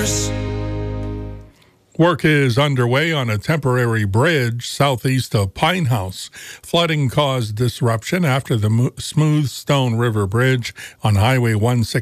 Work is underway on a temporary bridge southeast of Pine House. Flooding caused disruption after the Smooth Stone River Bridge on Highway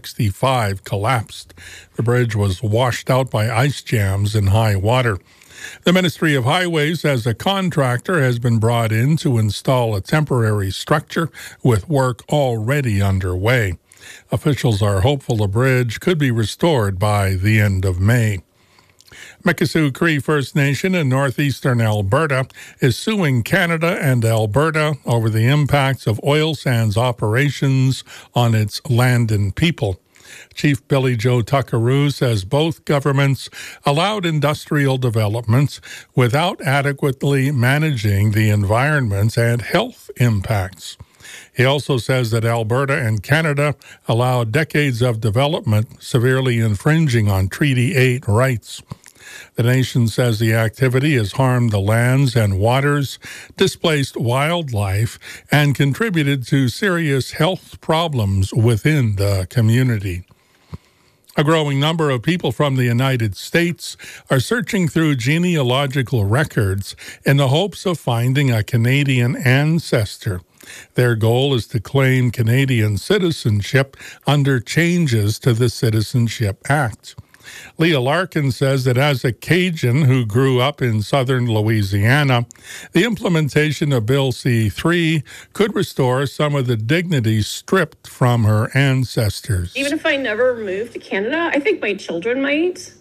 165 collapsed. The bridge was washed out by ice jams and high water. The Ministry of Highways, as a contractor, has been brought in to install a temporary structure with work already underway. Officials are hopeful the bridge could be restored by the end of May. Mikisew Cree First Nation in northeastern Alberta is suing Canada and Alberta over the impacts of oil sands operations on its land and people. Chief Billy Joe Tuckaroo says both governments allowed industrial developments without adequately managing the environment and health impacts. He also says that Alberta and Canada allowed decades of development, severely infringing on Treaty 8 rights. The nation says the activity has harmed the lands and waters, displaced wildlife, and contributed to serious health problems within the community. A growing number of people from the United States are searching through genealogical records in the hopes of finding a Canadian ancestor. Their goal is to claim Canadian citizenship under changes to the Citizenship Act. Leah Larkin says that as a Cajun who grew up in southern Louisiana, the implementation of Bill C-3 could restore some of the dignity stripped from her ancestors. Even if I never move to Canada, I think my children might.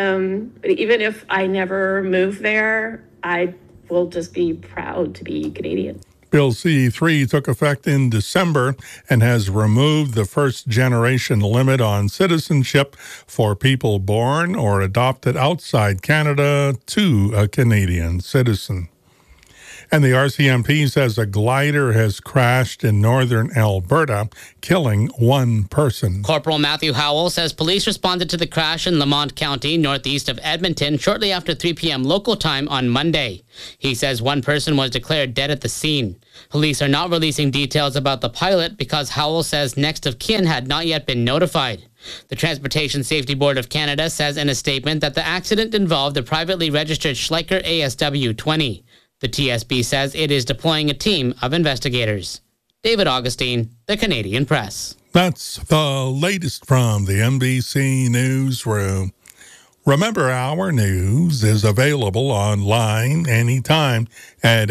Even if I never move there, I will just be proud to be Canadian. Bill C-3 took effect in December and has removed the first-generation limit on citizenship for people born or adopted outside Canada to a Canadian citizen. And the RCMP says a glider has crashed in northern Alberta, killing one person. Corporal Matthew Howell says police responded to the crash in Lamont County, northeast of Edmonton, shortly after 3 p.m. local time on Monday. He says one person was declared dead at the scene. Police are not releasing details about the pilot because Howell says next of kin had not yet been notified. The Transportation Safety Board of Canada says in a statement that the accident involved a privately registered Schleicher ASW-20. The TSB says it is deploying a team of investigators. David Augustine, The Canadian Press. That's the latest from the NBC Newsroom. Remember, our news is available online anytime at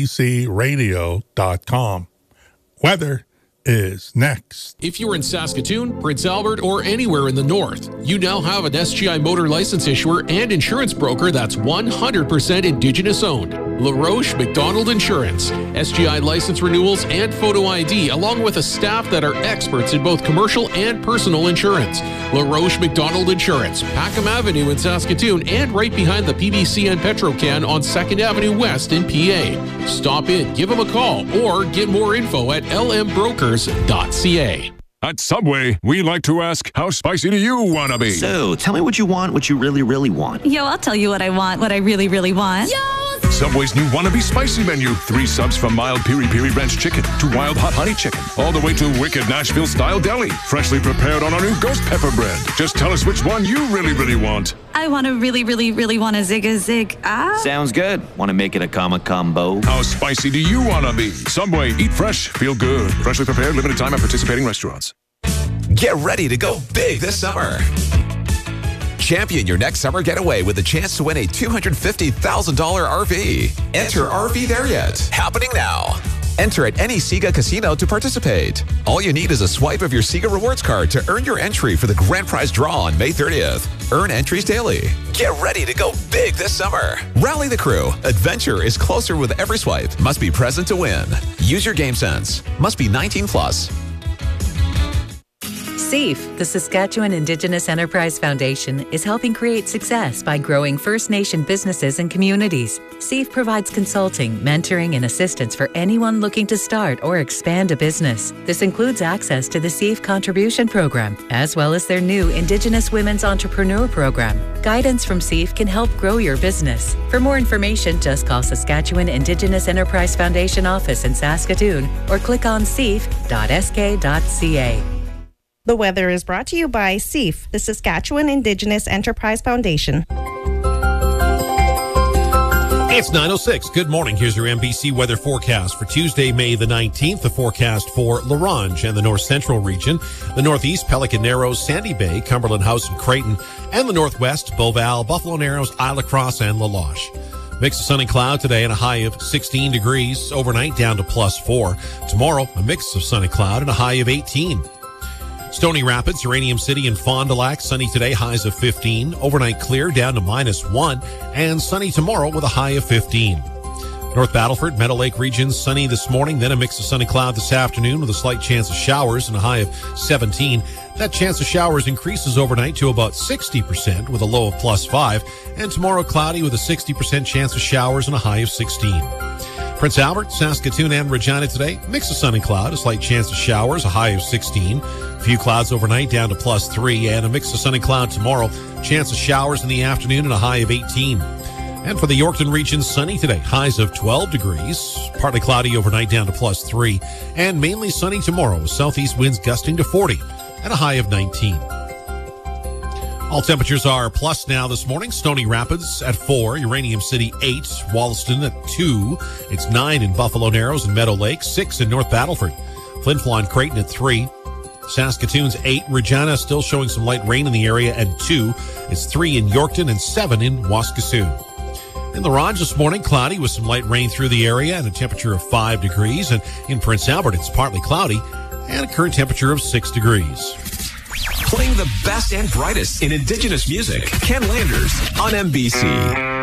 NBCRadio.com. Weather is next. If you're in Saskatoon, Prince Albert, or anywhere in the north, you now have an SGI motor license issuer and insurance broker that's 100% Indigenous owned. LaRoche McDonald Insurance. SGI license renewals and photo ID, along with a staff that are experts in both commercial and personal insurance. LaRoche McDonald Insurance, Packham Avenue in Saskatoon, and right behind the PBC and Petrocan on 2nd Avenue West in PA. Stop in, give them a call, or get more info at lmbrokers.ca. At Subway, we like to ask, how spicy do you want to be? So, tell me what you want, what you really, really want. Yo, I'll tell you what I want, what I really, really want. Yo! Subway's new Wannabe Spicy menu. 3 subs from mild piri-piri ranch chicken to wild hot honey chicken, all the way to wicked Nashville-style deli, freshly prepared on our new ghost pepper bread. Just tell us which one you really, really want. I want to really, really, really want a zig. Sounds good. Want to make it a combo? How spicy do you want to be? Subway, eat fresh, feel good. Freshly prepared, limited time at participating restaurants. Get ready to go big this summer. Champion your next summer getaway with a chance to win a $250,000 RV. Enter RV There Yet, happening now. Enter at any Sega casino to participate. All you need is a swipe of your Sega Rewards card to earn your entry for the grand prize draw on May 30th. Earn entries daily. Get ready to go big this summer. Rally the crew. Adventure is closer with every swipe. Must be present to win. Use your game sense. Must be 18 plus. SAFE, the Saskatchewan Indigenous Enterprise Foundation, is helping create success by growing First Nation businesses and communities. SAFE provides consulting, mentoring, and assistance for anyone looking to start or expand a business. This includes access to the SAFE Contribution Program, as well as their new Indigenous Women's Entrepreneur Program. Guidance from SAFE can help grow your business. For more information, just call Saskatchewan Indigenous Enterprise Foundation office in Saskatoon or click on safe.sk.ca. The weather is brought to you by SEAF, the Saskatchewan Indigenous Enterprise Foundation. It's 9:06. Good morning. Here's your NBC weather forecast for Tuesday, May the 19th. The forecast for La Ronge and the north central region, the northeast, Pelican Narrows, Sandy Bay, Cumberland House and Creighton, and the northwest, Beauval, Buffalo Narrows, Isle La Crosse, and La Loche. Mix of sun and cloud today and a high of 16 degrees. Overnight down to +4. Tomorrow, a mix of sun and cloud and a high of 18. Stony Rapids, Uranium City, and Fond du Lac, sunny today, highs of 15. Overnight clear down to -1, and sunny tomorrow with a high of 15. North Battleford, Meadow Lake regions, sunny this morning, then a mix of sun and cloud this afternoon with a slight chance of showers and a high of 17. That chance of showers increases overnight to about 60% with a low of +5, and tomorrow cloudy with a 60% chance of showers and a high of 16. Prince Albert, Saskatoon, and Regina today, mix of sun and cloud, a slight chance of showers, a high of 16. A few clouds overnight down to +3, and a mix of sun and cloud tomorrow, chance of showers in the afternoon and a high of 18. And for the Yorkton region, sunny today, highs of 12 degrees, partly cloudy overnight down to +3, and mainly sunny tomorrow with southeast winds gusting to 40 and a high of 19. All temperatures are plus now this morning. Stony Rapids at 4, Uranium City 8, Wollaston at 2. It's 9 in Buffalo Narrows and Meadow Lake, 6 in North Battleford. Flin Flon Creighton at 3. Saskatoon's 8. Regina still showing some light rain in the area at 2. It's 3 in Yorkton and 7 in Waskesiu. In La Ronge this morning, cloudy with some light rain through the area and a temperature of 5 degrees. And in Prince Albert, it's partly cloudy and a current temperature of 6 degrees. Playing the best and brightest in Indigenous music. Ken Landers on NBC.